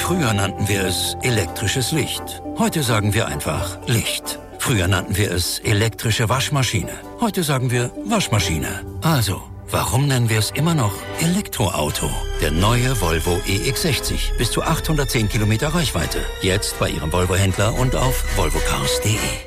Früher nannten wir es elektrisches Licht. Heute sagen wir einfach Licht. Früher nannten wir es elektrische Waschmaschine. Heute sagen wir Waschmaschine. Also, warum nennen wir es immer noch Elektroauto? Der neue Volvo EX60. Bis zu 810 Kilometer Reichweite. Jetzt bei Ihrem Volvo-Händler und auf volvocars.de.